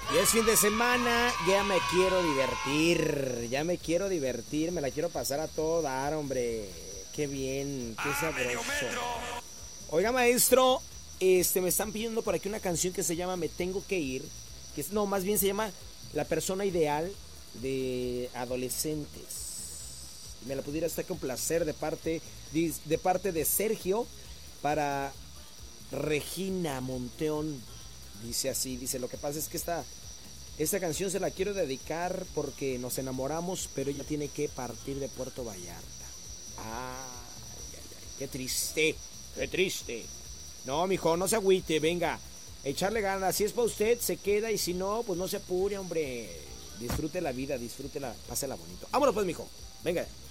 Y es fin de semana, ya me quiero divertir, me la quiero pasar a todo dar, hombre. Qué bien, qué sabroso. Oiga, maestro, me están pidiendo por aquí una canción que se llama Me Tengo que Ir, más bien se llama La Persona Ideal de Adolescentes. Me la pudiera estar con placer de parte de Sergio para Regina Monteón. Dice así, lo que pasa es que esta canción se la quiero dedicar porque nos enamoramos, pero ella tiene que partir de Puerto Vallarta. Qué triste. No, mijo, no se agüite, venga, echarle ganas. Si es para usted, se queda, y si no, pues no se apure, hombre. Disfrute la vida, pásela bonito. Vámonos pues, mijo, venga.